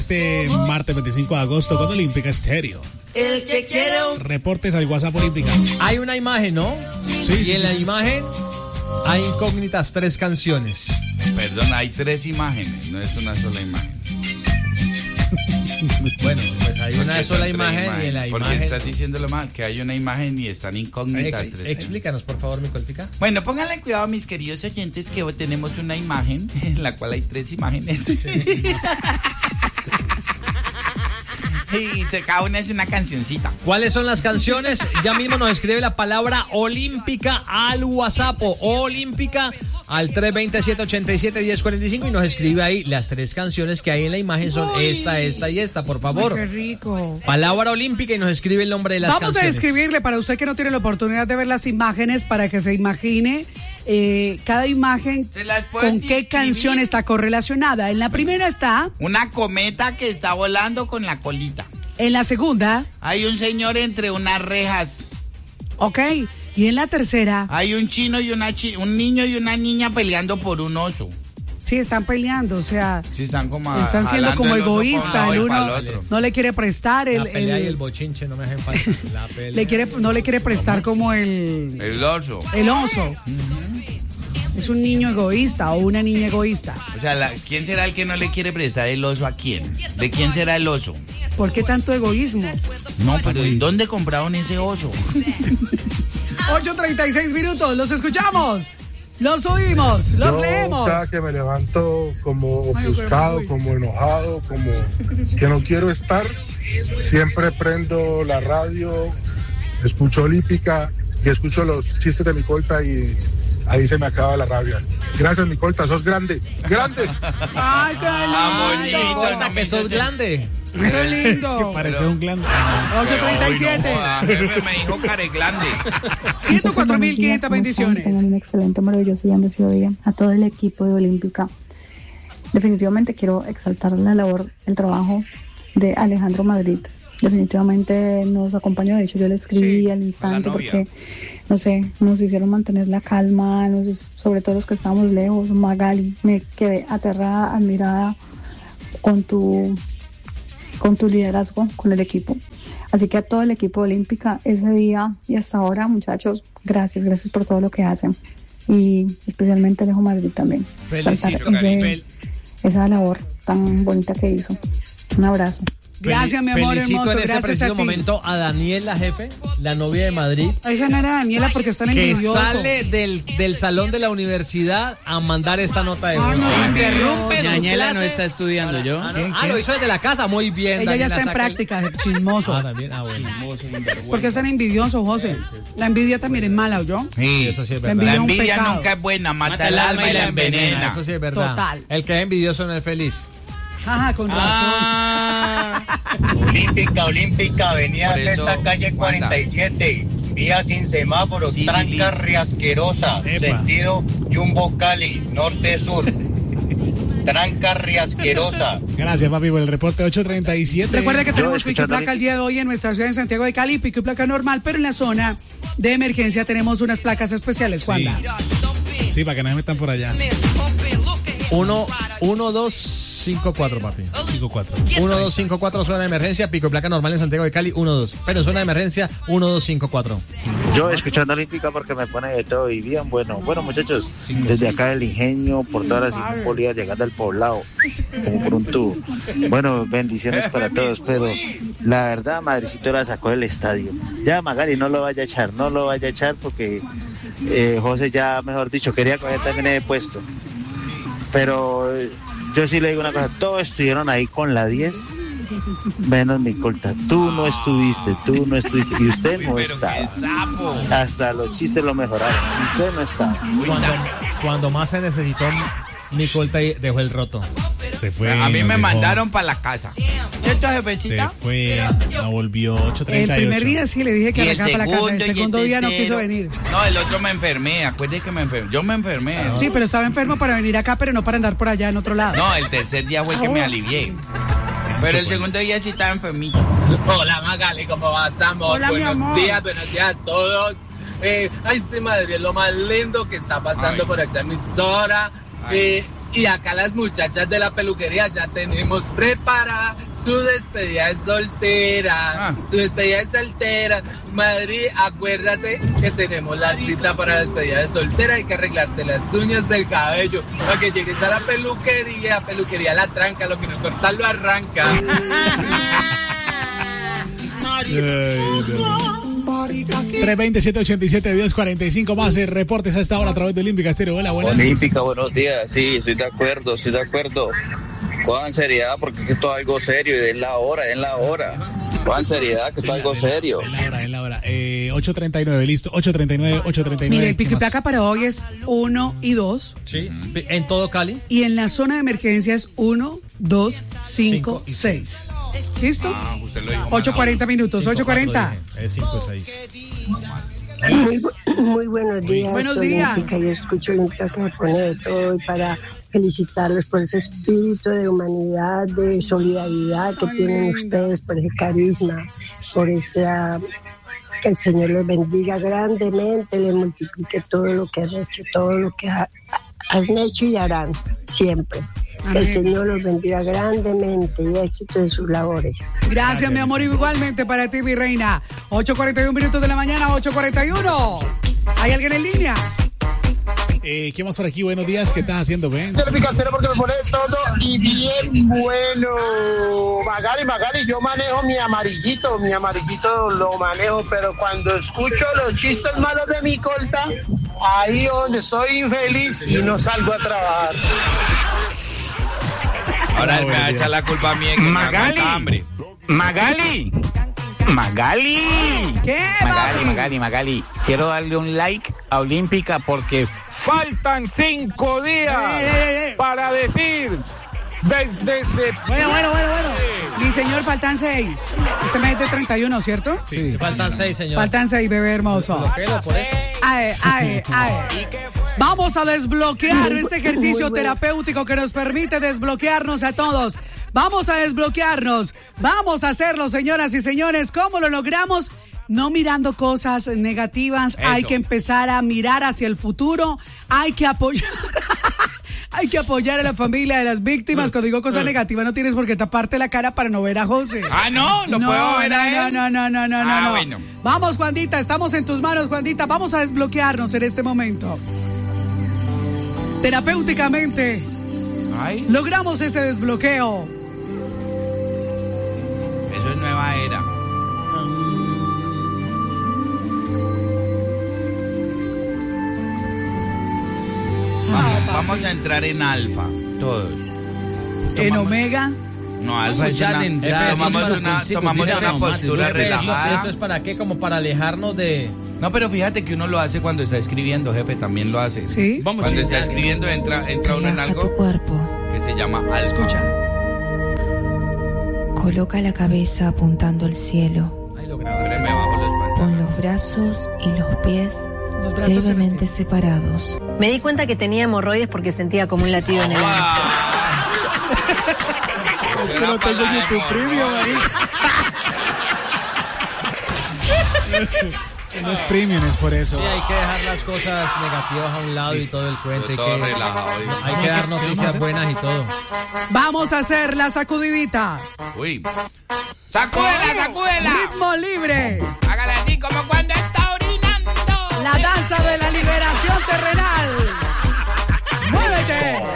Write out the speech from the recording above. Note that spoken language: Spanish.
Este martes 25 de agosto con Olímpica Estéreo. El que quiere Reportes al WhatsApp Olímpica. Hay una imagen, ¿no? Sí. Y en la imagen hay incógnitas 3 canciones. Perdón, hay 3 imágenes, no es una sola imagen. Bueno, pues hay una Porque sola son imagen tres y en la Porque imagen... estás diciéndolo mal, que hay una imagen y están incógnitas 3. Explícanos, por favor, mi coltica. Bueno, pónganle cuidado, mis queridos oyentes, que tenemos una imagen en la cual hay 3 imágenes. Y cada una es una cancioncita. ¿Cuáles son las canciones? Ya mismo nos escribe la palabra Olímpica al WhatsApp, Olímpica al 320-787-1045 y nos escribe ahí las 3 canciones que hay en la imagen son esta y esta, por favor. Ay, qué rico. Palabra Olímpica y nos escribe el nombre de las canciones. Vamos a describirle para usted que no tiene la oportunidad de ver las imágenes para que se imagine cada imagen con qué canción está correlacionada. En la primera está... Una cometa que está volando con la colita. En la segunda... Hay un señor entre unas rejas. Ok. Y en la tercera... Hay un chino y un niño y una niña peleando por un oso. Sí, están peleando, o sea... Sí, están siendo como egoístas. El uno no le quiere prestar la pelea y el bochinche no me hacen falta. No le quiere prestar como el oso. El oso. Uh-huh. Es un niño egoísta o una niña egoísta. O sea, ¿quién será el que no le quiere prestar el oso a quién? ¿De quién será el oso? ¿Por qué tanto egoísmo? No, pero ¿en dónde compraron ese oso? 8:36 minutos, los escuchamos, los oímos, los leemos. Cada que me levanto como ofuscado, como enojado, como que no quiero estar, siempre prendo la radio, escucho Olímpica y escucho los chistes de mi colta y ahí se me acaba la rabia. Gracias, mi colta, sos grande. ¡Grande! ¡Ay, qué lindo! Colta, que sos grande. ¡Qué lindo! Que parece un glande. 8:37. Jefe me dijo careglande. 104.500 bendiciones. Tengan un excelente, maravilloso y bendecido día a todo el equipo de Olímpica. Definitivamente quiero exaltar la labor, el trabajo de Alejandro Madrid. Definitivamente nos acompañó, de hecho yo le escribí al instante porque, no sé, nos hicieron mantener la calma, sobre todo los que estábamos lejos. Magali, me quedé aterrada, admirada con tu liderazgo, con el equipo. Así que a todo el equipo Olímpica, ese día y hasta ahora, muchachos, gracias por todo lo que hacen. Y especialmente Alejo Madrid también. Saltar esa labor tan bonita que hizo. Un abrazo. Gracias, mi amor felicito hermoso. en este Gracias preciso a ti. momento a Daniela, jefe, la novia de Madrid. Esa no era Daniela porque están que envidiosos. sale del salón de la universidad a mandar esta nota de voz. Interrumpe. Daniela no está estudiando yo. Lo hizo desde la casa, muy bien. Ella Daniela, ya está en práctica, chismoso. También, bueno. Porque están envidiosos, José. La envidia también es mala, ¿o Sí, eso sí es La verdad. envidia la es un envidia pecado. nunca es buena, mata el alma y la envenena. Eso sí es verdad. Total. El que es envidioso no es feliz. Ajá, con razón. Olímpica, avenida Por eso, Sexta, calle 47, vía sin semáforo, Sí, tranca Liz. riasquerosa, Epa. sentido Jumbo Cali, norte-sur. Tranca riasquerosa. Gracias, papi, por el reporte 8:37. Recuerda que tenemos pico y escuchando placa el día de hoy en nuestra ciudad de Santiago de Cali, pico y placa normal, pero en la zona de emergencia tenemos unas placas especiales, Juanda. Sí, para que no se metan por allá. 1254, papi. 5-4. 1254, zona de emergencia, pico y placa normal en Santiago de Cali, 12. Pero en zona de emergencia, 1254. Yo escuchando Olímpica porque me pone de todo y bien bueno. Bueno, muchachos, desde acá del Ingenio, por toda la Simón llegando al poblado, como por un tubo. Bueno, bendiciones para todos, pero la verdad, Madrecito la sacó del estadio. Ya Magali no lo vaya a echar porque José ya, mejor dicho, quería coger también ese puesto. Pero yo sí le digo una cosa, todos estuvieron ahí con la 10, menos mi colta. Tú no estuviste y usted no estaba. Hasta los chistes lo mejoraron, usted no estaba. Cuando más se necesitó, mi colta dejó el roto. Se fue. A mí me nos dejó. mandaron para la casa. ¿Cierto, Se jefecita? fue, no volvió. 8:38. El primer día sí le dije que Y el arrancaba para la casa. El segundo y el segundo día no tercero. quiso venir. No, el otro me enfermé. Acuérdate que me enfermé. Yo me enfermé. Sí, pero estaba enfermo para venir acá, pero no para andar por allá en otro lado. No, el tercer día fue que me alivié. Pero el segundo día sí estaba enfermito. Hola Magali, ¿cómo vas, amor? Hola, mi amor. Buenos días a todos. Ay, sí, madre, es lo más lindo que está pasando por acá en mi zona. Y acá las muchachas de la peluquería ya tenemos preparada su despedida de soltera. Su despedida de soltera. Madrid, acuérdate que tenemos la cita para la despedida de soltera. Hay que arreglarte las uñas del cabello para que llegues a la peluquería. Peluquería La Tranca, lo que no corta lo arranca. 320-787-1045 más reportes a esta hora a través de Olímpica Estéreo. Hola, buenas. Olímpica, buenos días. Sí, estoy de acuerdo. Cojan seriedad porque esto es algo serio y es la hora. Cojan seriedad que esto es algo serio. Es la hora. 8:39, listo. 8:39. Mire, el pico y placa para hoy es 1 y 2. Sí, en todo Cali. Y en la zona de emergencia es 1, 2, 5, 6. ¿Listo? Usted lo dijo 8:40 minutos, 8:40. Es 5 y 6. Muy buenos días. Buenos días. Olímpica. Yo escucho Olímpica que me pone de todo y para felicitarlos por ese espíritu de humanidad, de solidaridad que tienen ustedes, por ese carisma, por esa... Que el Señor los bendiga grandemente, les multiplique todo lo que han hecho, todo lo que han hecho y harán siempre. Que el Señor los bendiga grandemente y éxito en sus labores. Gracias, mi amor, igualmente para ti, mi reina. 8:41 minutos de la mañana, 8:41. ¿Hay alguien en línea? ¿Qué más por aquí? Buenos días, ¿qué estás haciendo, Ben? Yo le pico cero porque me pone todo y bien bueno. Magali, yo manejo mi amarillito lo manejo, pero cuando escucho los chistes malos de mi colta, ahí donde soy infeliz y no salgo a trabajar. Ahora él me va a echar la culpa a mí que Magali. me da hambre. Magali. ¿Qué, Magali. Quiero darle un like a Olímpica porque faltan 5 días para decir desde septiembre. Bueno. Mi señor, faltan 6. Este mes es de 31, ¿cierto? Sí, faltan 6, señor. Faltan 6, bebé hermoso. Ay. Vamos a desbloquear este ejercicio terapéutico que nos permite desbloquearnos a todos. Vamos a desbloquearnos. Vamos a hacerlo, señoras y señores. ¿Cómo lo logramos? No mirando cosas negativas. Eso. Hay que empezar a mirar hacia el futuro. Hay que apoyar. Hay que apoyar a la familia de las víctimas. Cuando digo cosas negativas, no tienes por qué taparte la cara para no ver a José. No puedo ver a él. No. Bueno. Vamos, Juanita, estamos en tus manos, Juanita. Vamos a desbloquearnos en este momento. Terapéuticamente, logramos ese desbloqueo. Eso es nueva era. Vamos a entrar en alfa, todos. ¿En omega? No, alfa es tomamos una postura relajada. ¿Eso es para qué? Como para alejarnos de... No, pero fíjate que uno lo hace cuando está escribiendo, jefe, también lo hace. ¿Sí? Cuando está escribiendo entra uno en algo que se llama alfa. Escucha. Coloca la cabeza apuntando al cielo. Con los brazos y los pies levemente separados. Me di cuenta que tenía hemorroides porque sentía como un latido en el ano. Es que no tengo YouTube Premium, marica. No es premium, es por eso. Sí, hay que dejar las cosas negativas a un lado y todo el cuento. Hay que dar noticias buenas y todo. Vamos a hacer la sacudidita. Uy. ¡Sacúdela! Ritmo libre. Hágale así como cuando está orinando. La danza de la liberación terrenal. ¡Muévete!